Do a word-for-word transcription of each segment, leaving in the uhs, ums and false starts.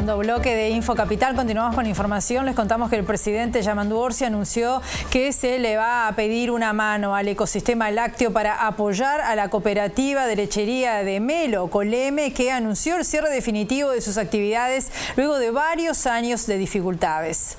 Segundo bloque de Infocapital, continuamos con información. Les contamos que el presidente Yamandu Orsi anunció que se le va a pedir una mano al ecosistema lácteo para apoyar a la cooperativa de lechería de Melo, Coleme, que anunció el cierre definitivo de sus actividades luego de varios años de dificultades.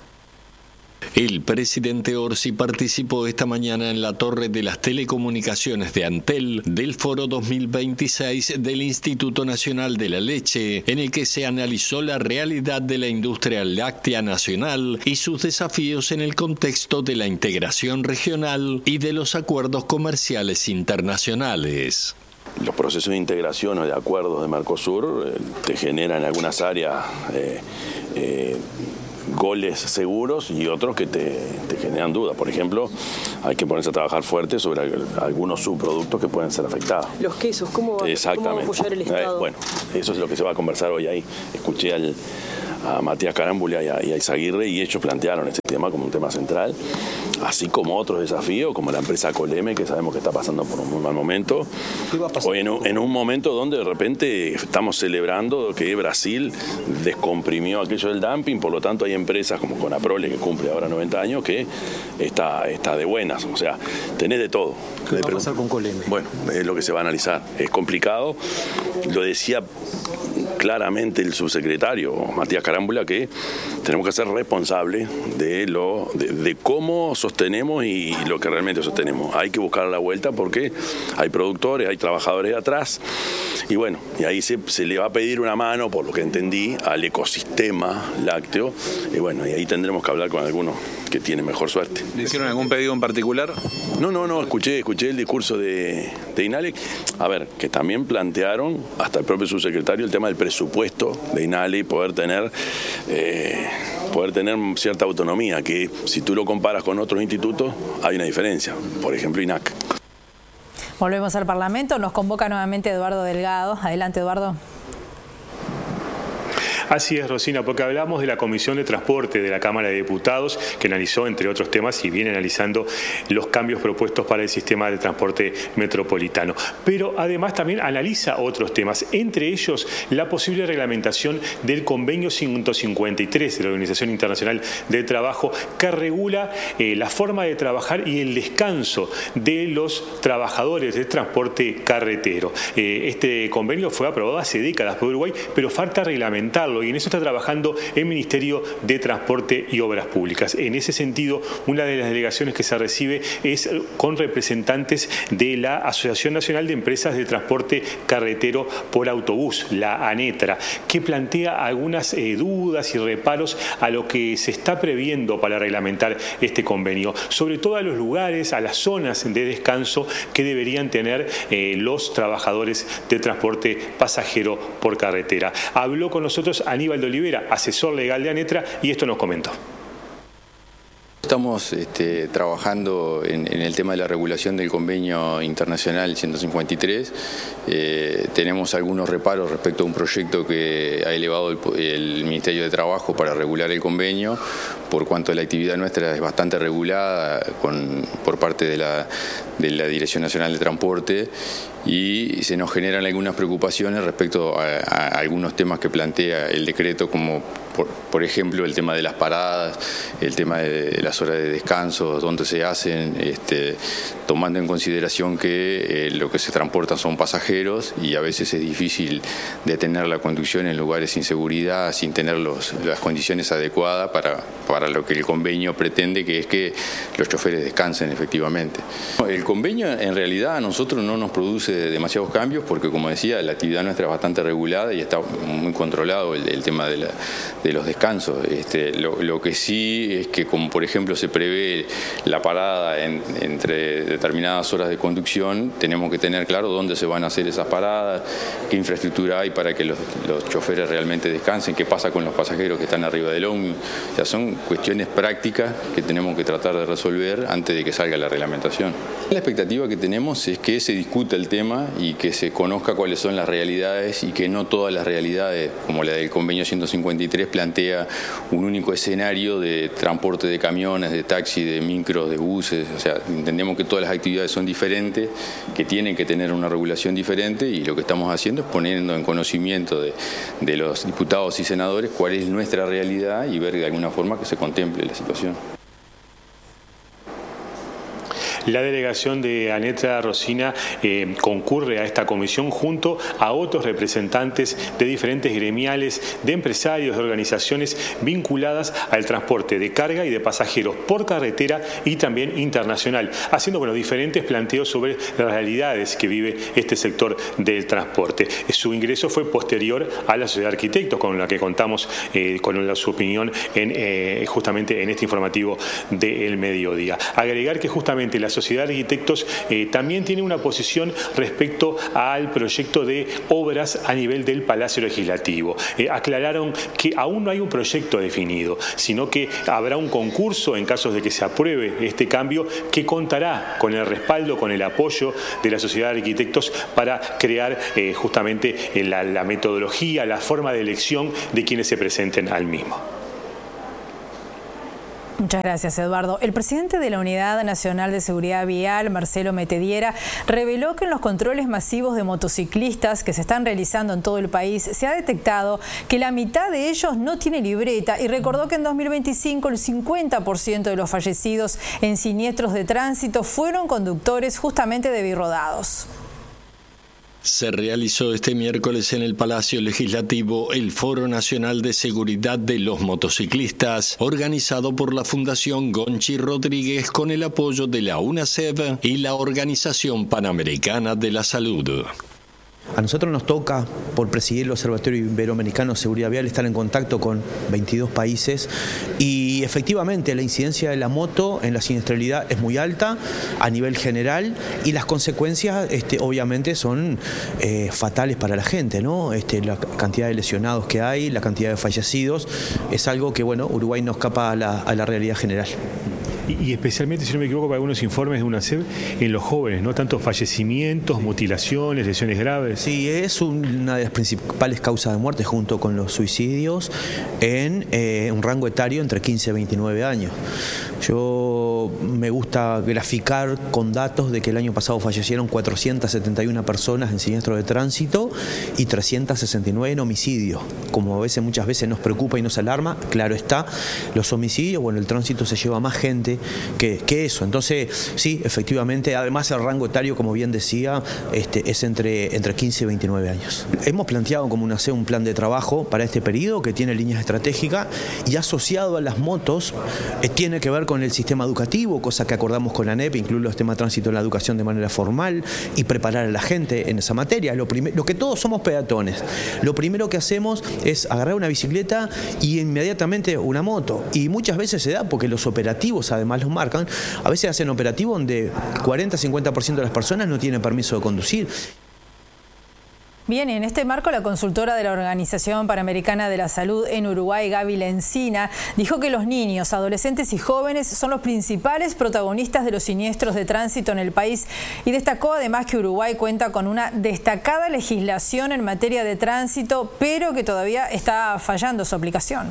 El presidente Orsi participó esta mañana en la Torre de las Telecomunicaciones de Antel del Foro dos mil veintiséis del Instituto Nacional de la Leche, en el que se analizó la realidad de la industria láctea nacional y sus desafíos en el contexto de la integración regional y de los acuerdos comerciales internacionales. Los procesos de integración o de acuerdos de Mercosur eh, te generan en algunas áreas eh, eh, goles seguros y otros que te, te generan dudas. Por ejemplo, hay que ponerse a trabajar fuerte sobre algunos subproductos que pueden ser afectados. Los quesos, ¿cómo va, Exactamente. ¿cómo va a apoyar el Estado? Eh, bueno, eso es lo que se va a conversar hoy ahí. Escuché al, a Matías Carámbula y a, y a Izaguirre y ellos plantearon este tema como un tema central, así como otros desafíos, como la empresa Coleme, que sabemos que está pasando por un muy mal momento. ¿Qué va a pasar? Hoy en un, en un momento donde de repente estamos celebrando que Brasil descomprimió aquello del dumping, por lo tanto hay empresas como Conaprole, que cumple ahora noventa años, que está, está de buenas, o sea, tenés de todo. ¿Qué va a pasar con Coleme? Bueno, es lo que se va a analizar. Es complicado, lo decía claramente el subsecretario Matías Carámbula, que tenemos que ser responsables de, lo, de, de cómo sostenemos y lo que realmente sostenemos. Hay que buscar la vuelta porque hay productores, hay trabajadores de atrás y bueno, y ahí se, se le va a pedir una mano, por lo que entendí, al ecosistema lácteo y bueno, y ahí tendremos que hablar con algunos que tienen mejor suerte. ¿Le hicieron algún pedido en particular? No, no, no, escuché, escuché el discurso de, de INALE. A ver, que también plantearon, hasta el propio subsecretario, el tema del presupuesto de INALE y poder tener, eh, poder tener cierta autonomía, que si tú lo comparas con otros institutos, hay una diferencia. Por ejemplo, INAC. Volvemos al Parlamento, nos convoca nuevamente Eduardo Delgado. Adelante, Eduardo. Así es, Rosina, porque hablamos de la Comisión de Transporte de la Cámara de Diputados, que analizó, entre otros temas, y viene analizando los cambios propuestos para el sistema de transporte metropolitano. Pero además también analiza otros temas, entre ellos la posible reglamentación del Convenio ciento cincuenta y tres de la Organización Internacional del Trabajo, que regula eh, la forma de trabajar y el descanso de los trabajadores del transporte carretero. Eh, este convenio fue aprobado hace décadas por Uruguay, pero falta reglamentarlo. Y en eso está trabajando el Ministerio de Transporte y Obras Públicas. En ese sentido, una de las delegaciones que se recibe es con representantes de la Asociación Nacional de Empresas de Transporte Carretero por Autobús, la ANETRA, que plantea algunas eh, dudas y reparos a lo que se está previendo para reglamentar este convenio, sobre todo a los lugares, a las zonas de descanso que deberían tener eh, los trabajadores de transporte pasajero por carretera. Habló con nosotros Aníbal de Olivera, asesor legal de ANETRA, y esto nos comentó. Estamos este, trabajando en, en el tema de la regulación del convenio internacional ciento cincuenta y tres. Eh, tenemos algunos reparos respecto a un proyecto que ha elevado el, el Ministerio de Trabajo para regular el convenio, por cuanto la actividad nuestra es bastante regulada con, por parte de la, de la Dirección Nacional de Transporte, y se nos generan algunas preocupaciones respecto a, a algunos temas que plantea el decreto, como por, por ejemplo el tema de las paradas, el tema de las horas de descanso, dónde se hacen, este, tomando en consideración que eh, lo que se transportan son pasajeros y a veces es difícil detener la conducción en lugares sin seguridad, sin tener los, las condiciones adecuadas para, para lo que el convenio pretende, que es que los choferes descansen efectivamente. El convenio en realidad a nosotros no nos produce demasiados cambios porque, como decía, la actividad nuestra es bastante regulada y está muy controlado el, el tema de, la, de los descansos. Este, lo, lo que sí es que, como por ejemplo se prevé la parada en, entre determinadas horas de conducción, tenemos que tener claro dónde se van a hacer esas paradas, qué infraestructura hay para que los, los choferes realmente descansen, qué pasa con los pasajeros que están arriba del ómnibus. O sea, son cuestiones prácticas que tenemos que tratar de resolver antes de que salga la reglamentación. La expectativa que tenemos es que se discuta el tema y que se conozca cuáles son las realidades y que no todas las realidades, como la del convenio ciento cincuenta y tres, plantea un único escenario de transporte de camiones, de taxis, de micros, de buses. O sea, entendemos que todas las actividades son diferentes, que tienen que tener una regulación diferente, y lo que estamos haciendo es poniendo en conocimiento de, de los diputados y senadores cuál es nuestra realidad y ver de alguna forma que se contemple la situación. La delegación de Anetra Rosina eh, concurre a esta comisión junto a otros representantes de diferentes gremiales, de empresarios, de organizaciones vinculadas al transporte de carga y de pasajeros por carretera y también internacional, haciendo bueno, diferentes planteos sobre las realidades que vive este sector del transporte. Su ingreso fue posterior a la Sociedad de Arquitectos, con la que contamos eh, con la, su opinión en, eh, justamente en este informativo del mediodía. Agregar que justamente la Sociedad de Arquitectos eh, también tiene una posición respecto al proyecto de obras a nivel del Palacio Legislativo. Eh, aclararon que aún no hay un proyecto definido, sino que habrá un concurso en caso de que se apruebe este cambio, que contará con el respaldo, con el apoyo de la Sociedad de Arquitectos para crear eh, justamente eh, la, la metodología, la forma de elección de quienes se presenten al mismo. Muchas gracias, Eduardo. El presidente de la Unidad Nacional de Seguridad Vial, Marcelo Metediera, reveló que en los controles masivos de motociclistas que se están realizando en todo el país se ha detectado que la mitad de ellos no tiene libreta, y recordó que en dos mil veinticinco el cincuenta por ciento de los fallecidos en siniestros de tránsito fueron conductores justamente de birrodados. Se realizó este miércoles en el Palacio Legislativo el Foro Nacional de Seguridad de los Motociclistas, organizado por la Fundación Gonchi Rodríguez con el apoyo de la UNACEV y la Organización Panamericana de la Salud. A nosotros nos toca, por presidir el Observatorio Iberoamericano de Seguridad Vial, estar en contacto con veintidós países, y efectivamente la incidencia de la moto en la siniestralidad es muy alta a nivel general, y las consecuencias este, obviamente son eh, fatales para la gente, ¿no? Este, la cantidad de lesionados que hay, la cantidad de fallecidos, es algo que, bueno, Uruguay no escapa a la, a la realidad general. Y, y especialmente, si no me equivoco, para algunos informes de UNACEV, en los jóvenes, ¿no? Tantos fallecimientos, mutilaciones, lesiones graves. Sí, es una de las principales causas de muerte junto con los suicidios en eh, un rango etario entre quince y veintinueve años. Yo me gusta graficar con datos de que el año pasado fallecieron cuatrocientas setenta y una personas en siniestros de tránsito y trescientas sesenta y nueve en homicidios. Como a veces, muchas veces nos preocupa y nos alarma, claro está, los homicidios, bueno, el tránsito se lleva más gente que, que eso. Entonces, sí, efectivamente, además el rango etario, como bien decía, este, es entre, entre quince y veintinueve años. Hemos planteado como UNACEV un plan de trabajo para este periodo que tiene líneas estratégicas, y asociado a las motos eh, tiene que ver con el sistema educativo, cosa que acordamos con la ANEP, incluir los temas de tránsito en la educación de manera formal y preparar a la gente en esa materia. Lo, lo que todos somos peatones, lo primero que hacemos es agarrar una bicicleta y inmediatamente una moto, y muchas veces se da porque los operativos además los marcan. A veces hacen operativos donde cuarenta a cincuenta por ciento de las personas no tienen permiso de conducir. Bien, en este marco, la consultora de la Organización Panamericana de la Salud en Uruguay, Gaby Lencina, dijo que los niños, adolescentes y jóvenes son los principales protagonistas de los siniestros de tránsito en el país, y destacó además que Uruguay cuenta con una destacada legislación en materia de tránsito, pero que todavía está fallando su aplicación.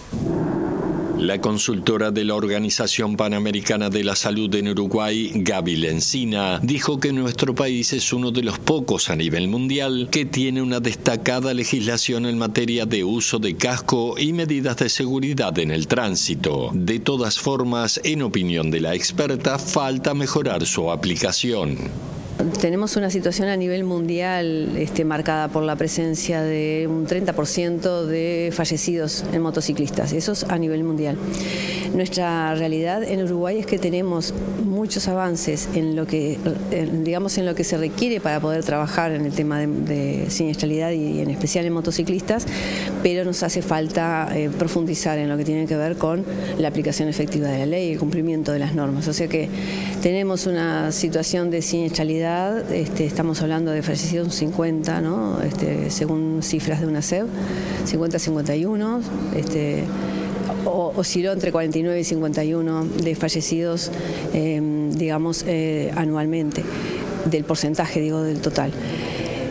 La consultora de la Organización Panamericana de la Salud en Uruguay, Gaby Lencina, dijo que nuestro país es uno de los pocos a nivel mundial que tiene una destacada legislación en materia de uso de casco y medidas de seguridad en el tránsito. De todas formas, en opinión de la experta, falta mejorar su aplicación. Tenemos una situación a nivel mundial este, marcada por la presencia de un treinta por ciento de fallecidos en motociclistas, eso es a nivel mundial. Nuestra realidad en Uruguay es que tenemos muchos avances en lo que, digamos, en lo que se requiere para poder trabajar en el tema de, de siniestralidad y en especial en motociclistas, pero nos hace falta eh, profundizar en lo que tiene que ver con la aplicación efectiva de la ley y el cumplimiento de las normas. O sea que tenemos una situación de siniestralidad. Este, estamos hablando de fallecidos cincuenta, ¿no? Este, según cifras de UNACEV, cincuenta a cincuenta y uno, este, osciló entre cuarenta y nueve y cincuenta y uno de fallecidos, eh, digamos, eh, anualmente, del porcentaje, digo, del total.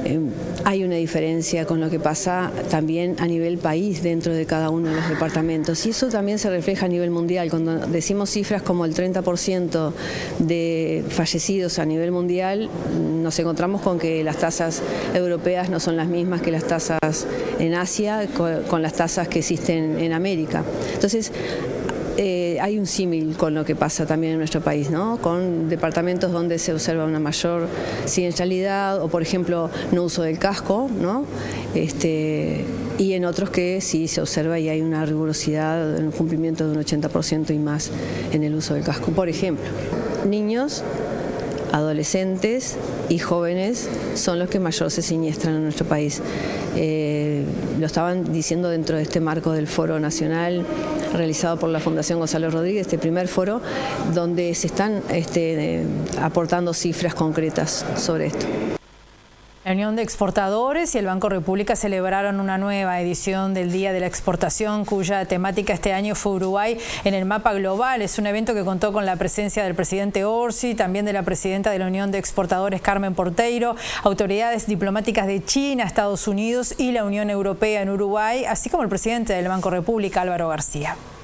eh, hay una diferencia con lo que pasa también a nivel país dentro de cada uno de los departamentos, y eso también se refleja a nivel mundial. Cuando decimos cifras como el treinta por ciento de fallecidos a nivel mundial, nos encontramos con que las tasas europeas no son las mismas que las tasas en Asia, con, con las tasas que existen en América. Entonces, Eh, hay un símil con lo que pasa también en nuestro país, ¿no? Con departamentos donde se observa una mayor siniestralidad o, por ejemplo, no uso del casco, ¿no? Este, y en otros que sí se observa y hay una rigurosidad, un cumplimiento de un ochenta por ciento y más en el uso del casco. Por ejemplo, niños, adolescentes y jóvenes son los que mayor se siniestran en nuestro país. Eh, lo estaban diciendo dentro de este marco del Foro Nacional realizado por la Fundación Gonzalo Rodríguez, este primer foro, donde se están este, eh, aportando cifras concretas sobre esto. La Unión de Exportadores y el Banco República celebraron una nueva edición del Día de la Exportación, cuya temática este año fue Uruguay en el mapa global. Es un evento que contó con la presencia del presidente Orsi, también de la presidenta de la Unión de Exportadores, Carmen Porteiro, autoridades diplomáticas de China, Estados Unidos y la Unión Europea en Uruguay, así como el presidente del Banco República, Álvaro García.